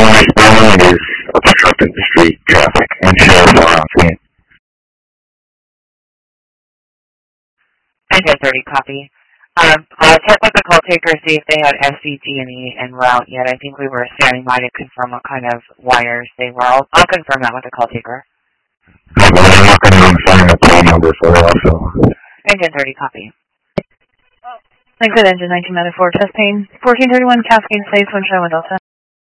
anyone responding. It is obstructing the street traffic and sheriffs are on scene. Engine 30, copy. I'll check with the call taker, see if they had SCG&E en route yet. I think we were standing by to confirm what kind of wires they were. I'll confirm that with the call taker. But I'm not going to assign a phone number for it also. Engine 30, copy. Thanks at Engine 1994, test pane 1431, Cascade Place, Sunshine with Delta.